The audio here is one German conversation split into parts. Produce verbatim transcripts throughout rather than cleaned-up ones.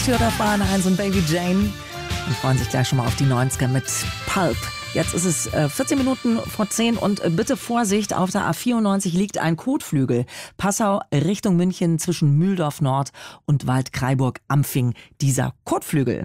Tour der Bahn eins und Baby Jane. Und freuen sich gleich schon mal auf die neunziger mit Pulp. Jetzt ist es äh, vierzehn Minuten vor zehn und äh, bitte Vorsicht, auf der A vierundneunzig liegt ein Kotflügel. Passau Richtung München zwischen Mühldorf Nord und Waldkraiburg-Ampfing. Dieser Kotflügel.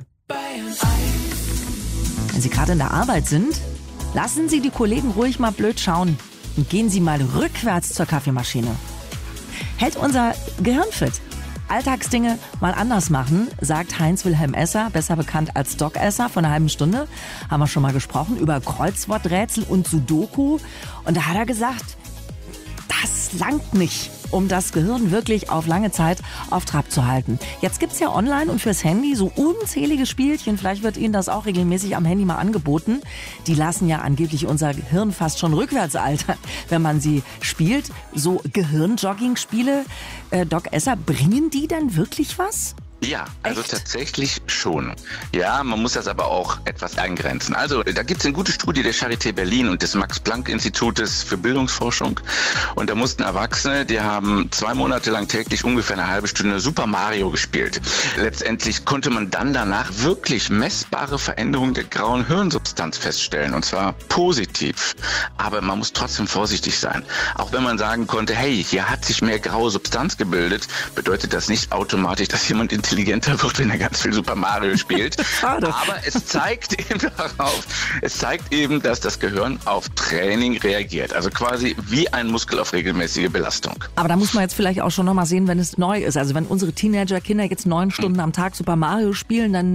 Wenn Sie gerade in der Arbeit sind, lassen Sie die Kollegen ruhig mal blöd schauen und gehen Sie mal rückwärts zur Kaffeemaschine. Hält unser Gehirn fit. Alltagsdinge mal anders machen, sagt Heinz-Wilhelm Esser, besser bekannt als Doc Esser, vor einer halben Stunde. Haben wir schon mal gesprochen über Kreuzworträtsel und Sudoku. Und da hat er gesagt, das langt nicht, um das Gehirn wirklich auf lange Zeit auf Trab zu halten. Jetzt gibt's ja online und fürs Handy so unzählige Spielchen. Vielleicht wird Ihnen das auch regelmäßig am Handy mal angeboten. Die lassen ja angeblich unser Gehirn fast schon rückwärts altern, wenn man sie spielt. So Gehirnjogging-Spiele, äh, Doc Esser, bringen die denn wirklich was? Ja, also Echt? Tatsächlich schon. Ja, man muss das aber auch etwas eingrenzen. Also da gibt es eine gute Studie der Charité Berlin und des Max-Planck-Institutes für Bildungsforschung. Und da mussten Erwachsene, die haben zwei Monate lang täglich ungefähr eine halbe Stunde Super Mario gespielt. Letztendlich konnte man dann danach wirklich messbare Veränderungen der grauen Hirnsubstanz feststellen. Und zwar positiv. Aber man muss trotzdem vorsichtig sein. Auch wenn man sagen konnte, hey, hier hat sich mehr graue Substanz gebildet, bedeutet das nicht automatisch, dass jemand intelligenter wird, wenn er ganz viel Super Mario spielt. Schade. Aber es zeigt eben darauf, es zeigt eben, dass das Gehirn auf Training reagiert. Also quasi wie ein Muskel auf regelmäßige Belastung. Aber da muss man jetzt vielleicht auch schon noch mal sehen, wenn es neu ist. Also wenn unsere Teenager-Kinder jetzt neun Stunden am Tag Super Mario spielen, dann